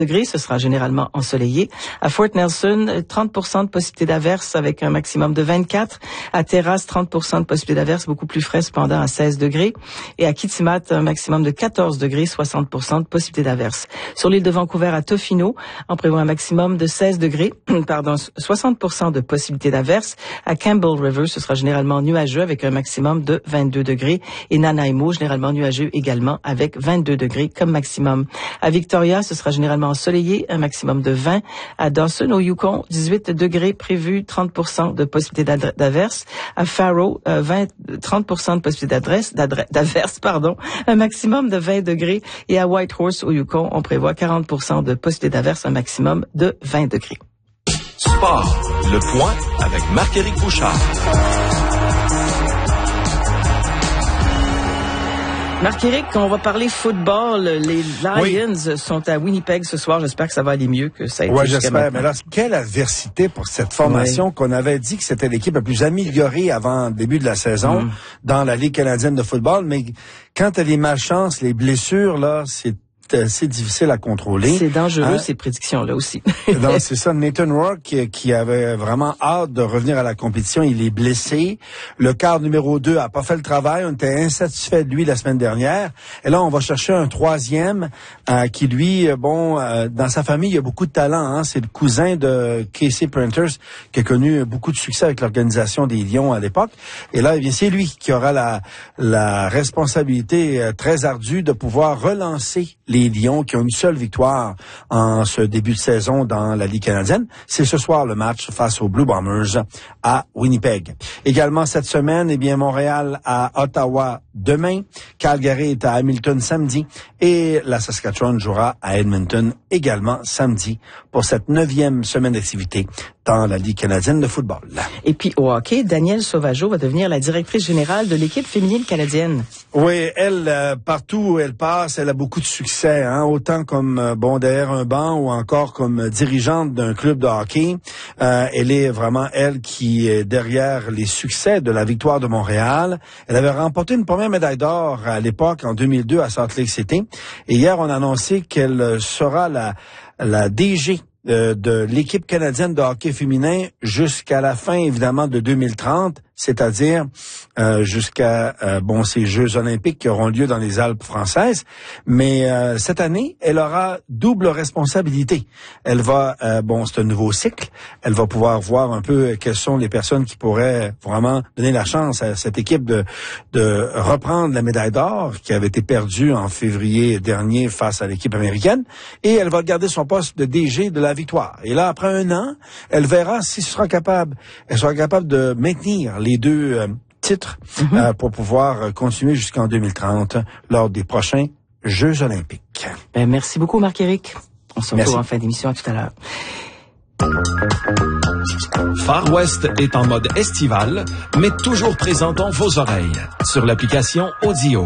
degrés, ce sera généralement ensoleillé. À Fort Nelson, 30% de possibilité d'averse avec un maximum de 24. À Terrace, 30% de possibilité d'averse, beaucoup plus frais cependant à 16 degrés. Et à Kitimat, un maximum de 14 degrés, 60% de possibilité d'averse. Sur l'île de Vancouver, à Tofino, on prévoit un maximum de 16 degrés, 60% de possibilité d'averse. À Campbell River, ce sera généralement nuageux avec un maximum de 22 degrés. Et Nanaimo, généralement nuageux également avec 22 degrés comme maximum. À Victoria, ce sera généralement ensoleillé, un maximum de 20. À Dawson, au Yukon, 18 degrés prévus, 30% de possibilité d'averse. À Faro, 30% de possibilité d'averse, un maximum de 20 degrés. Et à Whitehorse, au Yukon, on prévoit 40% de possibilité d'averse, un maximum de 20 degrés. Sport, le point avec Marc-Éric Bouchard. Marc-Éric, on va parler football. Les Lions sont à Winnipeg ce soir. J'espère que ça va aller mieux que ça a été jusqu'à maintenant. J'espère. Mais là, quelle adversité pour cette formation qu'on avait dit que c'était l'équipe la plus améliorée avant le début de la saison dans la Ligue canadienne de football. Mais quand t'as les malchances, les blessures, là, c'est assez difficile à contrôler. C'est dangereux, ces prédictions-là aussi. Donc, c'est ça. Nathan Rourke, qui avait vraiment hâte de revenir à la compétition, il est blessé. Le quart numéro 2 a pas fait le travail. On était insatisfait de lui la semaine dernière. Et là, on va chercher un troisième qui, lui, dans sa famille, il y a beaucoup de talent. Hein. C'est le cousin de Casey Printers, qui a connu beaucoup de succès avec l'organisation des Lions à l'époque. Et là, eh bien, c'est lui qui aura la responsabilité très ardue de pouvoir relancer les Lions qui ont une seule victoire en ce début de saison dans la Ligue canadienne. C'est ce soir le match face aux Blue Bombers à Winnipeg. Également cette semaine, eh bien, Montréal à Ottawa demain. Calgary est à Hamilton samedi. Et la Saskatchewan jouera à Edmonton également samedi pour cette 9e semaine d'activité dans la Ligue canadienne de football. Et puis au hockey, Danielle Sauvageau va devenir la directrice générale de l'équipe féminine canadienne. Oui, elle, partout où elle passe, elle a beaucoup de succès, hein, autant comme derrière un banc ou encore comme dirigeante d'un club de hockey. Elle est vraiment elle qui est derrière les succès de la victoire de Montréal. Elle avait remporté une première médaille d'or à l'époque, en 2002, à Salt Lake City. Et hier, on a annoncé qu'elle sera la DG de l'équipe canadienne de hockey féminin jusqu'à la fin, évidemment, de 2030, c'est-à-dire jusqu'à ces Jeux olympiques qui auront lieu dans les Alpes françaises. Mais cette année, elle aura double responsabilité. Elle va, c'est un nouveau cycle. Elle va pouvoir voir un peu quelles sont les personnes qui pourraient vraiment donner la chance à cette équipe de reprendre la médaille d'or qui avait été perdue en février dernier face à l'équipe américaine. Et elle va garder son poste de DG de la victoire. Et là, après un an, elle verra si elle sera capable de maintenir les deux titres pour pouvoir continuer jusqu'en 2030 lors des prochains Jeux olympiques. Merci beaucoup, Marc-Éric. On se retrouve en fin d'émission. À tout à l'heure. Far West est en mode estival, mais toujours présent dans vos oreilles sur l'application Audio.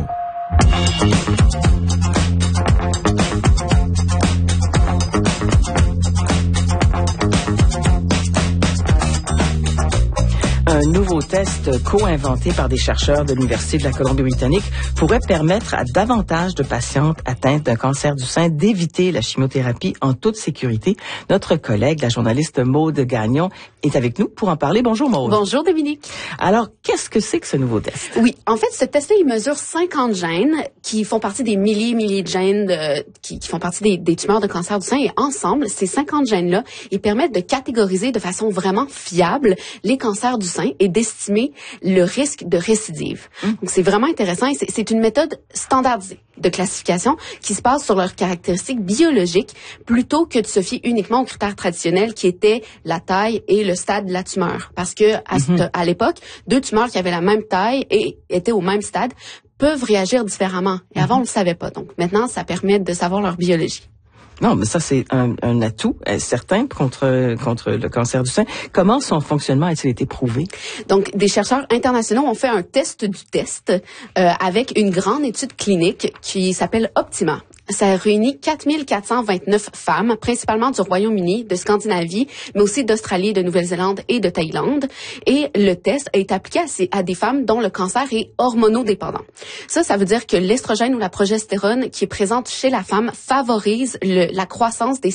Un nouveau test co-inventé par des chercheurs de l'Université de la Colombie-Britannique pourrait permettre à davantage de patientes atteintes d'un cancer du sein d'éviter la chimiothérapie en toute sécurité. Notre collègue, la journaliste Maude Gagnon, est avec nous pour en parler. Bonjour Maude. Bonjour Dominique. Alors, qu'est-ce que c'est que ce nouveau test? Oui, en fait, ce test-là, il mesure 50 gènes qui font partie des milliers de gènes qui font partie des tumeurs de cancer du sein. Et ensemble, ces 50 gènes-là, ils permettent de catégoriser de façon vraiment fiable les cancers du sein et d'estimer le risque de récidive. Donc, c'est vraiment intéressant et c'est une méthode standardisée de classification qui se base sur leurs caractéristiques biologiques plutôt que de se fier uniquement aux critères traditionnels qui étaient la taille et le stade de la tumeur. Parce que à l'époque, deux tumeurs qui avaient la même taille et étaient au même stade peuvent réagir différemment. Et avant, on ne le savait pas. Donc, maintenant, ça permet de savoir leur biologie. Non, mais ça, c'est un atout certain contre le cancer du sein. Comment son fonctionnement a-t-il été prouvé? Donc, des chercheurs internationaux ont fait un test du test avec une grande étude clinique qui s'appelle Optima. Ça a réuni 4429 femmes, principalement du Royaume-Uni, de Scandinavie, mais aussi d'Australie, de Nouvelle-Zélande et de Thaïlande. Et le test a été appliqué à des femmes dont le cancer est hormonodépendant. Ça veut dire que l'estrogène ou la progestérone qui est présente chez la femme favorise la croissance des